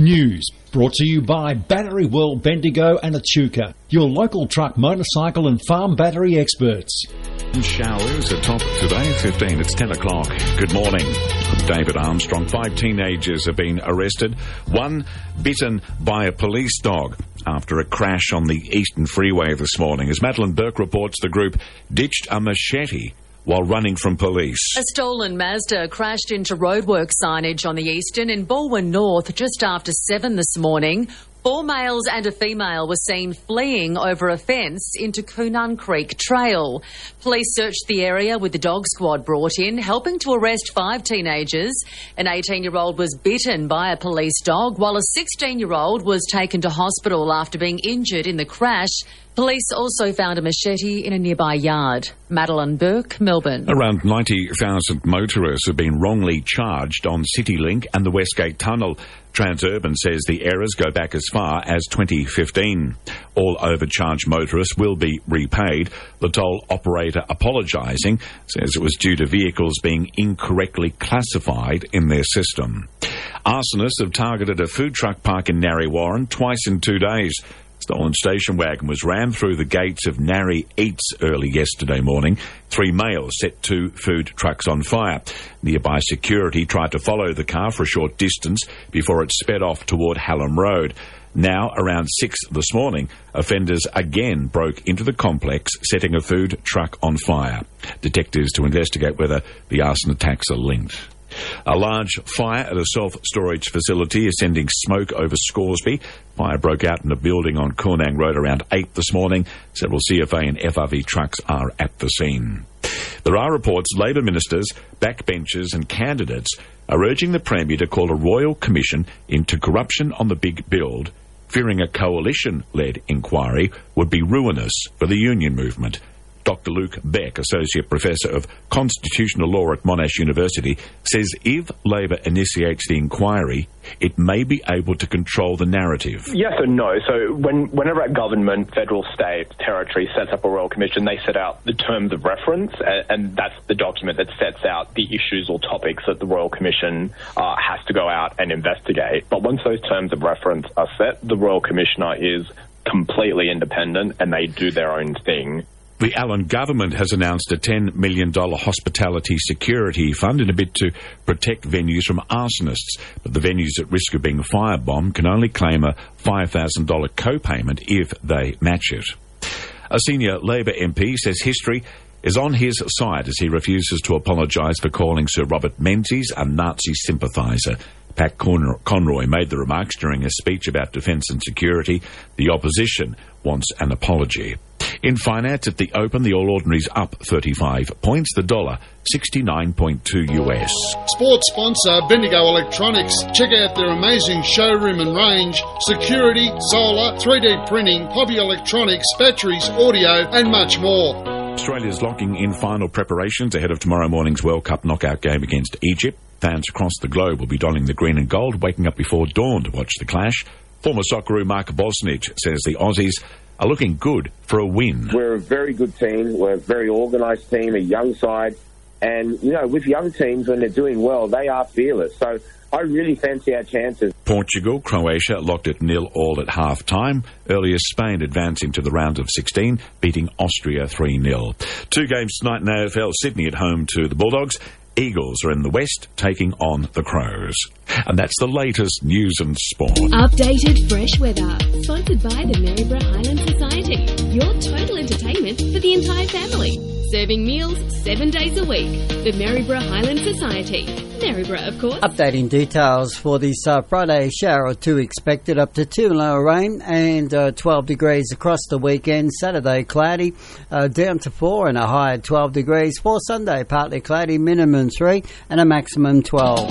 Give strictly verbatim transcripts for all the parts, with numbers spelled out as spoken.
News brought to you by Battery World, Bendigo and Echuca, your local truck, motorcycle and farm battery experts. Showers are top today, fifteen. It's ten o'clock. Good morning. I'm David Armstrong. Five teenagers have been arrested. One bitten by a police dog after a crash on the Eastern Freeway this morning. As Madeline Burke reports, the group ditched a machete while running from police. A stolen Mazda crashed into roadwork signage on the Eastern in Balwyn North just after seven this morning. Four males and a female were seen fleeing over a fence into Coonun Creek Trail. Police searched the area with the dog squad brought in, helping to arrest five teenagers. An eighteen-year-old was bitten by a police dog, while a sixteen-year-old was taken to hospital after being injured in the crash. Police also found a machete in a nearby yard. Madeline Burke, Melbourne. Around ninety thousand motorists have been wrongly charged on CityLink and the Westgate Tunnel. Transurban says the errors go back as far as twenty fifteen. All overcharged motorists will be repaid. The toll operator apologising says it was due to vehicles being incorrectly classified in their system. Arsonists have targeted a food truck park in Narre Warren twice in two days. Stolen station wagon was rammed through the gates of Narre Eats early yesterday morning. Three males set two food trucks on fire. Nearby security tried to follow the car for a short distance before it sped off toward Hallam Road. Now, around six this morning, offenders again broke into the complex, setting a food truck on fire. Detectives to investigate whether the arson attacks are linked. A large fire at a self-storage facility is sending smoke over Scoresby. Fire broke out in a building on Coonang Road around eight this morning. Several C F A and F R V trucks are at the scene. There are reports Labor ministers, backbenchers and candidates are urging the Premier to call a royal commission into corruption on the big build, fearing a coalition-led inquiry would be ruinous for the union movement. Doctor Luke Beck, Associate Professor of Constitutional Law at Monash University, says if Labor initiates the inquiry, it may be able to control the narrative. Yes and no. So when, whenever a government, federal, state, territory sets up a royal commission, they set out the terms of reference, and, and that's the document that sets out the issues or topics that the royal commission uh, has to go out and investigate. But once those terms of reference are set, the royal commissioner is completely independent and they do their own thing. The Allen government has announced a ten million dollars hospitality security fund in a bid to protect venues from arsonists. But the venues at risk of being firebombed can only claim a five thousand dollars co-payment if they match it. A senior Labor M P says history is on his side as he refuses to apologise for calling Sir Robert Menzies a Nazi sympathiser. Pat Conroy made the remarks during a speech about defence and security. The opposition wants an apology. In finance at the Open, the All Ordinaries up thirty-five points, the dollar sixty-nine point two U S. Sports sponsor Bendigo Electronics. Check out their amazing showroom and range, security, solar, three D printing, hobby electronics, batteries, audio and much more. Australia's locking in final preparations ahead of tomorrow morning's World Cup knockout game against Egypt. Fans across the globe will be donning the green and gold, waking up before dawn to watch the clash. Former Socceroo Mark Bosnich says the Aussies are looking good for a win. We're a very good team. We're a very organised team, a young side. And, you know, with young teams, when they're doing well, they are fearless. So I really fancy our chances. Portugal, Croatia locked at nil all at half-time. Earlier, Spain advancing to the round of sixteen, beating Austria three nil. Two games tonight in A F L. Sydney at home to the Bulldogs. Eagles are in the west, taking on the Crows. And that's the latest news and sport. Updated fresh weather, sponsored by the Maryborough Highland Society. Your total entertainment for the entire family. Serving meals seven days a week. The Maryborough Highland Society. Maryborough, of course. Updating details for this uh, Friday, shower or two expected, up to two lower rain and uh, twelve degrees across the weekend. Saturday cloudy, uh, down to four and a high at twelve degrees. For Sunday, partly cloudy, minimum three and a maximum twelve.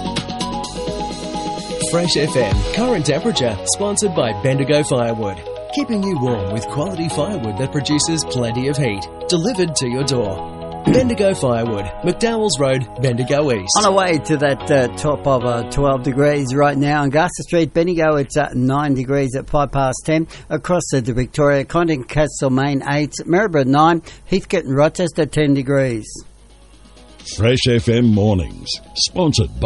Fresh F M current temperature, sponsored by Bendigo Firewood. Keeping you warm with quality firewood that produces plenty of heat. Delivered to your door. Bendigo Firewood, McDowell's Road, Bendigo East. On our way to that uh, top of uh, twelve degrees right now on Garster Street, Bendigo, it's at nine degrees at five past ten. Across the Victoria, Conning Castlemaine eight, Maryborough nine, Heathcote and Rochester ten degrees. Fresh F M Mornings, sponsored by